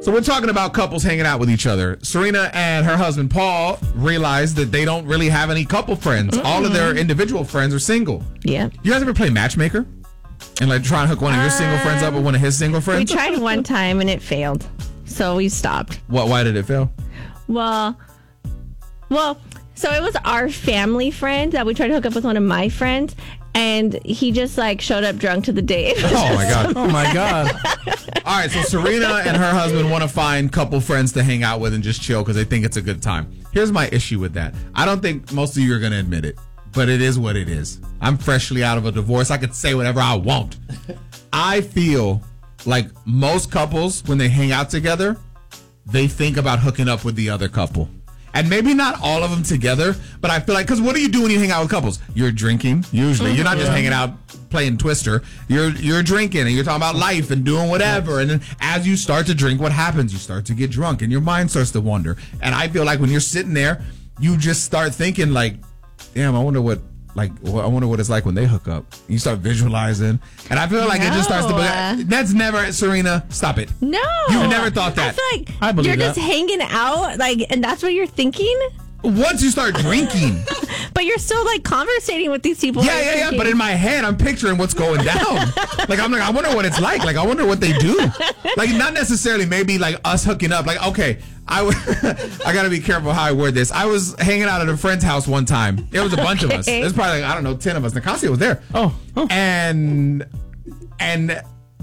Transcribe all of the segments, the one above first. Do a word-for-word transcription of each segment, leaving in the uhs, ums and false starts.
So we're talking about couples hanging out with each other. Serena and her husband, Paul, realized that they don't really have any couple friends. Mm-hmm. All of their individual friends are single. Yeah. You guys ever play matchmaker? And like try and hook one of your um, single friends up with one of his single friends? We tried one time and it failed. So we stopped. What? Why did it fail? Well, well, so it was our family friend that we tried to hook up with one of my friends. And he just like showed up drunk to the date. Oh my God. Oh my God. All right, so Serena and her husband want to find couple friends to hang out with and just chill because they think it's a good time. Here's my issue with that. I don't think most of you are going to admit it, but it is what it is. I'm freshly out of a divorce. I could say whatever I want. I feel like most couples, when they hang out together, they think about hooking up with the other couple. And maybe not all of them together, but I feel like, because what do you do when you hang out with couples? You're drinking, usually. You're not just hanging out playing Twister. You're you're drinking, and you're talking about life and doing whatever. And then as you start to drink, what happens? You start to get drunk, and your mind starts to wander. And I feel like when you're sitting there, you just start thinking like, damn, I wonder what, like, I wonder what it's like when they hook up. You start visualizing. And I feel like no. it just starts to, that's never, Serena, stop it. No. You've never thought that. I feel like I believe you're that. just hanging out, like, and that's what you're thinking? Once you start drinking. But you're still like conversating with these people. Yeah, yeah, yeah. But in my head, I'm picturing what's going down. Like, I'm like, I wonder what it's like. Like, I wonder what they do. Like, not necessarily maybe like us hooking up. Like, okay, I, w- I got to be careful how I word this. I was hanging out at a friend's house one time. It was a bunch okay. of us. There's probably, like, I don't know, ten of us. Nicasia was there. Oh. oh. And, and...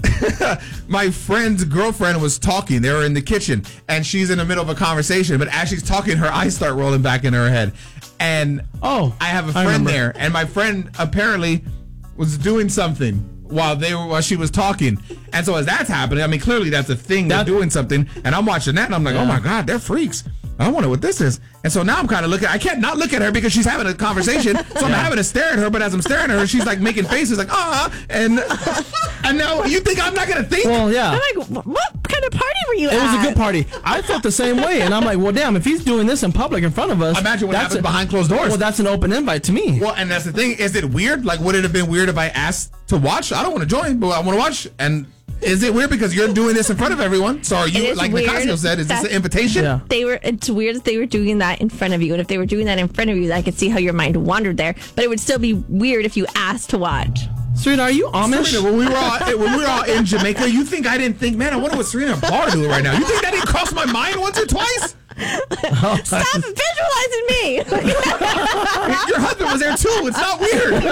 my friend's girlfriend was talking. They were in the kitchen, and she's in the middle of a conversation. But as she's talking, her eyes start rolling back in her head. And oh, I have a friend there, and my friend apparently was doing something while they were while she was talking. And so as that's happening, I mean, clearly that's a thing. They're doing something, and I'm watching that, and I'm like, yeah. oh my God, they're freaks. I wonder what this is. And so now I'm kind of looking. I can't not look at her because she's having a conversation. So I'm yeah. having to stare at her. But as I'm staring at her, she's like making faces like, ah. And and now you think I'm not going to think? Well, yeah. I'm like, what kind of party were you it at? It was a good party. I felt the same way. And I'm like, well, damn, if he's doing this in public in front of us. Imagine what happens a, behind closed doors. Well, that's an open invite to me. Well, and that's the thing. Is it weird? Like, would it have been weird if I asked to watch? I don't want to join, but I want to watch. And is it weird because you're doing this in front of everyone? So are you, like Nicasio said, is this an invitation? Yeah. They were. It's weird that they were doing that in front of you. And if they were doing that in front of you, I could see how your mind wandered there. But it would still be weird if you asked to watch. Serena, are you Amish? Serena, when we were all when we were all in Jamaica, you think I didn't think, man, I wonder what Serena and Bar doing right now. You think that didn't cross my mind once or twice? Oh, Stop visualizing me. Your husband was there too. It's not weird.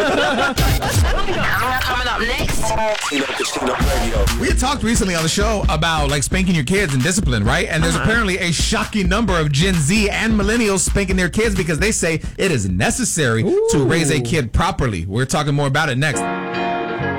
Coming up next. We had talked recently on the show about like spanking your kids and discipline, right? And there's uh-huh. apparently a shocking number of Gen Z and millennials spanking their kids because they say it is necessary Ooh. to raise a kid properly. We're talking more about it next.